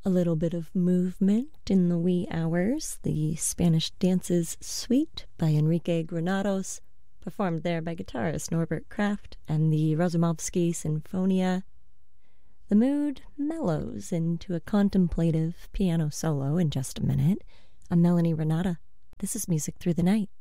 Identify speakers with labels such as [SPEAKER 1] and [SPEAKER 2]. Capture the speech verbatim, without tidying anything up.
[SPEAKER 1] A little bit of movement in the wee hours. The Spanish Dances Suite by Enrique Granados, performed there by guitarist Norbert Kraft, and the Razumovsky Sinfonia. The mood mellows into a contemplative piano solo in just a minute. I'm Melanie Renata. This is Music Through the Night.